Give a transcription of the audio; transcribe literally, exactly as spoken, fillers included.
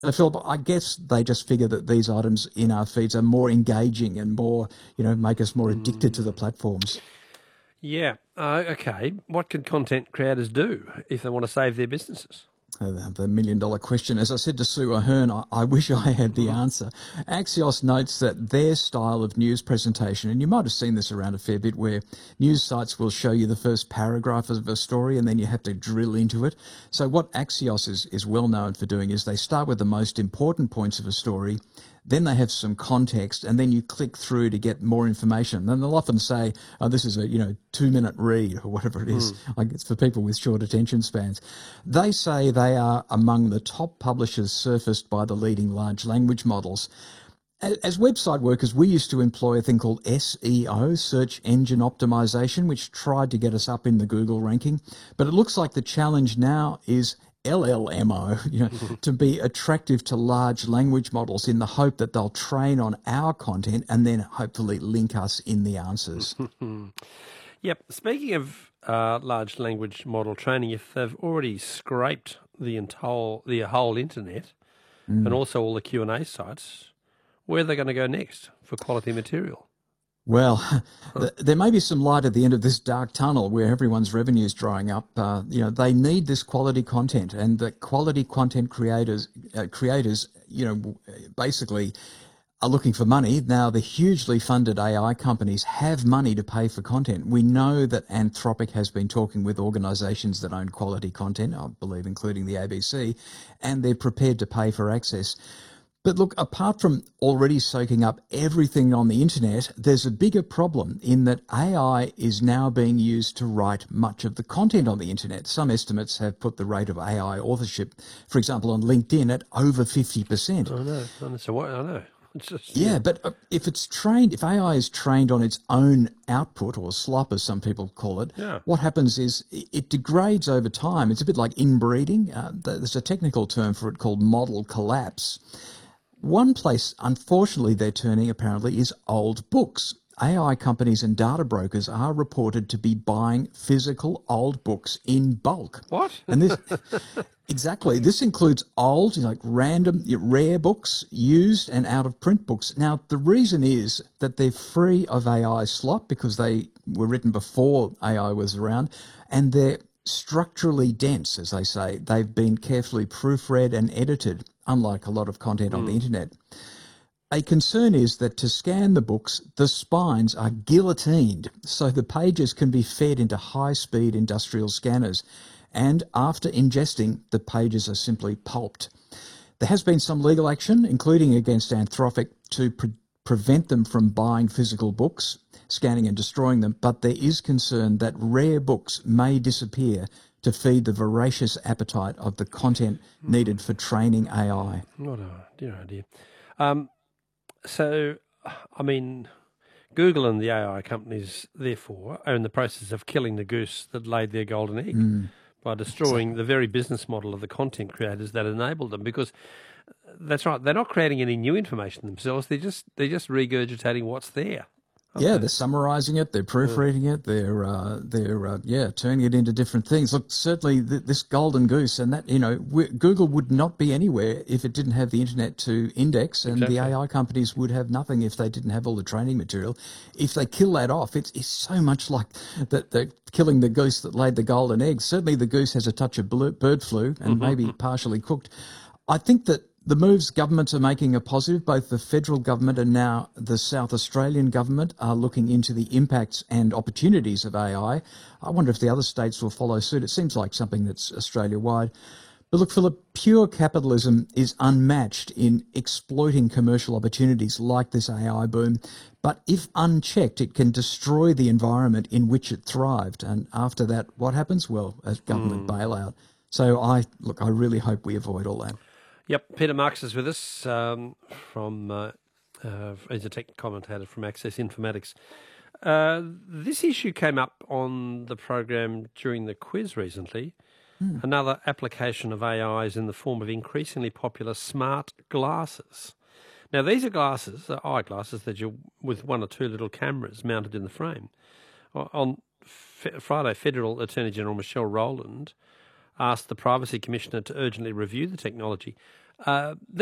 Uh, Philip, I guess they just figure that these items in our feeds are more engaging and more, you know, make us more addicted to the Mm. platforms. Yeah. Uh, okay. What can content creators do if they want to save their businesses? Uh, the million dollar question. As I said to Sue Ahern, I, I wish I had the answer. Axios notes that their style of news presentation, and you might have seen this around a fair bit, where news sites will show you the first paragraph of a story and then you have to drill into it. So what Axios is, is well known for doing is they start with the most important points of a story, then they have some context, and then you click through to get more information. And they'll often say, oh, this is a, you know, two-minute read or whatever it is. Mm. I guess for people with short attention spans. They say they are among the top publishers surfaced by the leading large language models. As website workers, we used to employ a thing called S E O, search engine optimization, which tried to get us up in the Google ranking. But it looks like the challenge now is L L M O, you know, to be attractive to large language models in the hope that they'll train on our content and then hopefully link us in the answers. Yep. Speaking of uh, large language model training, if they've already scraped the entire the whole internet and Mm. also all the Q and A sites, where are they going to go next for quality material? Well, there may be some light at the end of this dark tunnel where everyone's revenue is drying up. Uh, you know, they need this quality content, and the quality content creators, uh, creators, you know, basically are looking for money. Now, the hugely funded A I companies have money to pay for content. We know that Anthropic has been talking with organisations that own quality content, I believe including the A B C, and they're prepared to pay for access. But look, apart from already soaking up everything on the internet, there's a bigger problem in that A I is now being used to write much of the content on the internet. Some estimates have put the rate of A I authorship, for example, on LinkedIn at over fifty percent. I know. I know. So what? I know. It's just Yeah, yeah. but uh, if it's trained, if A I is trained on its own output, or slop as some people call it, Yeah. what happens is i- it degrades over time. It's a bit like inbreeding. Uh, th- there's a technical term for it called model collapse. One place, unfortunately, they're turning apparently is old books. A I companies and data brokers are reported to be buying physical old books in bulk. What? And this, exactly, this includes old, like random, rare books, used and out of print books. Now, the reason is that they're free of A I slop because they were written before A I was around, and they're structurally dense, as they say. They've been carefully proofread and edited, unlike a lot of content on the Mm. internet. A concern is that to scan the books, the spines are guillotined, so the pages can be fed into high-speed industrial scanners, and after ingesting, the pages are simply pulped. There has been some legal action, including against Anthropic, to pre- prevent them from buying physical books, scanning and destroying them, but there is concern that rare books may disappear to feed the voracious appetite of the content needed for training A I. What a dear idea. Um, so, I mean, Google and the A I companies, therefore, are in the process of killing the goose that laid their golden egg Mm, by destroying the very business model of the content creators that enabled them. Because that's right, they're not creating any new information themselves. They're just they're just regurgitating what's there. Yeah, Okay. they're summarising it, they're proofreading it, they're uh, they're uh, yeah turning it into different things. Look, certainly th- this golden goose, and that you know we, Google would not be anywhere if it didn't have the internet to index, and Exactly. the A I companies would have nothing if they didn't have all the training material. If they kill that off, it's it's so much like that they're killing the goose that laid the golden egg. Certainly, the goose has a touch of blu- bird flu and maybe partially cooked. I think that the moves governments are making are positive. Both the federal government and now the South Australian government are looking into the impacts and opportunities of A I. I wonder if the other states will follow suit. It seems like something that's Australia-wide. But look, Philip, pure capitalism is unmatched in exploiting commercial opportunities like this A I boom. But if unchecked, it can destroy the environment in which it thrived. And after that, what happens? Well, a government Mm. bailout. So I look, I really hope we avoid all that. Yep, Peter Marks is with us um, from, uh, uh, he's a tech commentator from Access Informatics. Uh, this issue came up on the program during the quiz recently. Hmm. Another application of A I is in the form of increasingly popular smart glasses. Now, these are glasses, are eyeglasses that you with one or two little cameras mounted in the frame. O- On F- Friday, Federal Attorney General Michelle Rowland asked the Privacy Commissioner to urgently review the technology. Uh,